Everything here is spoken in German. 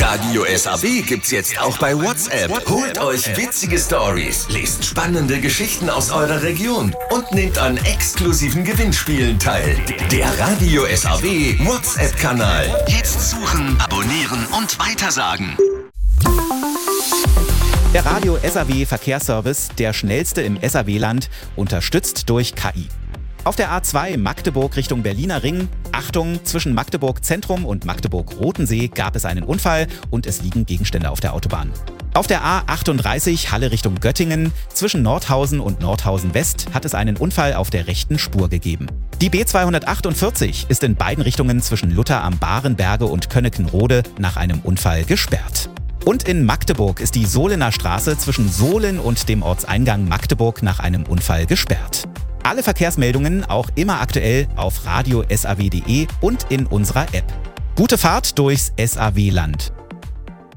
Radio SAW gibt's jetzt auch bei WhatsApp. Holt euch witzige Stories, lest spannende Geschichten aus eurer Region und nehmt an exklusiven Gewinnspielen teil. Der Radio SAW WhatsApp-Kanal. Jetzt suchen, abonnieren und weitersagen. Der Radio SAW Verkehrsservice, der schnellste im SAW-Land, unterstützt durch KI. Auf der A2 Magdeburg Richtung Berliner Ring, Achtung, zwischen Magdeburg Zentrum und Magdeburg Rotensee gab es einen Unfall und es liegen Gegenstände auf der Autobahn. Auf der A38 Halle Richtung Göttingen, zwischen Nordhausen und Nordhausen West hat es einen Unfall auf der rechten Spur gegeben. Die B248 ist in beiden Richtungen zwischen Luther am Barenberge und Könneckenrode nach einem Unfall gesperrt. Und in Magdeburg ist die Sohlener Straße zwischen Sohlen und dem Ortseingang Magdeburg nach einem Unfall gesperrt. Alle Verkehrsmeldungen auch immer aktuell auf radiosaw.de und in unserer App. Gute Fahrt durchs SAW-Land.